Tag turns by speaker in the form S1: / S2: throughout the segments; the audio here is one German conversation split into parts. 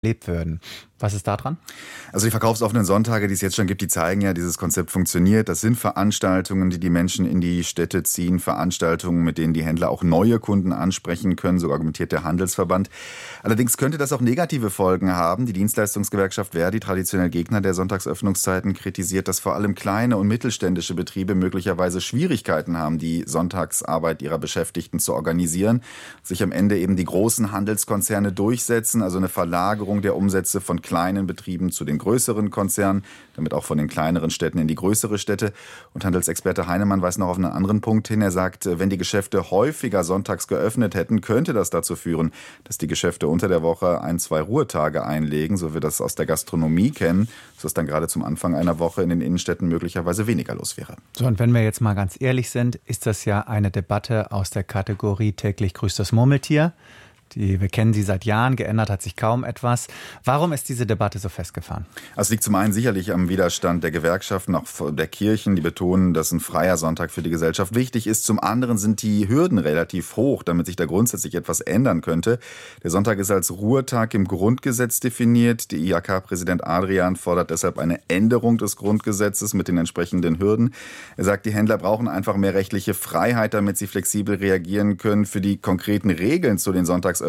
S1: erlebt würden. Was ist da dran?
S2: Also die verkaufsoffenen Sonntage, die es jetzt schon gibt, die zeigen ja, dieses Konzept funktioniert. Das sind Veranstaltungen, die die Menschen in die Städte ziehen, Veranstaltungen, mit denen die Händler auch neue Kunden ansprechen können, so argumentiert der Handelsverband. Allerdings könnte das auch negative Folgen haben. Die Dienstleistungsgewerkschaft Verdi, traditionell Gegner der Sonntagsöffnungszeiten, kritisiert, dass vor allem kleine und mittelständische Betriebe möglicherweise Schwierigkeiten haben, die Sonntagsarbeit ihrer Beschäftigten zu organisieren, sich am Ende eben die großen Handelskonzerne durchsetzen, also eine Verlagerung der Umsätze von kleinen Betrieben zu den größeren Konzernen, damit auch von den kleineren Städten in die größere Städte. Und Handelsexperte Heinemann weist noch auf einen anderen Punkt hin. Er sagt, wenn die Geschäfte häufiger sonntags geöffnet hätten, könnte das dazu führen, dass die Geschäfte unter der Woche 1-2 Ruhetage einlegen, so wie wir das aus der Gastronomie kennen, sodass dann gerade zum Anfang einer Woche in den Innenstädten möglicherweise weniger los wäre.
S1: So, und wenn wir jetzt mal ganz ehrlich sind, ist das ja eine Debatte aus der Kategorie täglich grüßt das Murmeltier. Wir kennen sie seit Jahren, geändert hat sich kaum etwas. Warum ist diese Debatte so festgefahren?
S2: Es liegt zum einen sicherlich am Widerstand der Gewerkschaften, auch der Kirchen, die betonen, dass ein freier Sonntag für die Gesellschaft wichtig ist. Zum anderen sind die Hürden relativ hoch, damit sich da grundsätzlich etwas ändern könnte. Der Sonntag ist als Ruhetag im Grundgesetz definiert. Der IHK-Präsident Adrian fordert deshalb eine Änderung des Grundgesetzes mit den entsprechenden Hürden. Er sagt, die Händler brauchen einfach mehr rechtliche Freiheit, damit sie flexibel reagieren können. Für die konkreten Regeln zu den Sonntagsöffnungszeiten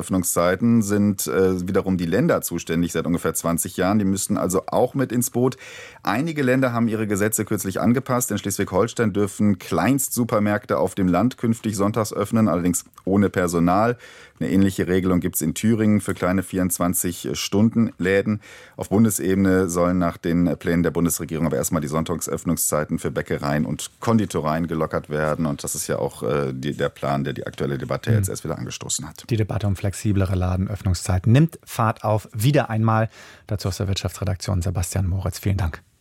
S2: sind wiederum die Länder zuständig seit ungefähr 20 Jahren. Die müssten also auch mit ins Boot. Einige Länder haben ihre Gesetze kürzlich angepasst. In Schleswig-Holstein dürfen Kleinstsupermärkte auf dem Land künftig sonntags öffnen, allerdings ohne Personal. Eine ähnliche Regelung gibt es in Thüringen für kleine 24-Stunden-Läden. Auf Bundesebene sollen nach den Plänen der Bundesregierung aber erstmal die Sonntagsöffnungszeiten für Bäckereien und Konditoreien gelockert werden. Und das ist ja auch der Plan, der die aktuelle Debatte jetzt erst wieder angestoßen hat.
S1: Die Debatte um flexiblere Ladenöffnungszeiten nimmt Fahrt auf. Wieder einmal. Dazu aus der Wirtschaftsredaktion Sebastian Moritz. Vielen Dank.